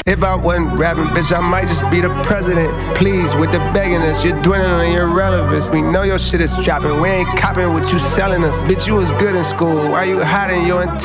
If I wasn't rapping, bitch, I might just be the president. Please, with the begging us, you're dwindling your relevance. We know your shit is dropping, we ain't copping what you selling us. Bitch, you was good in school, why you hiding your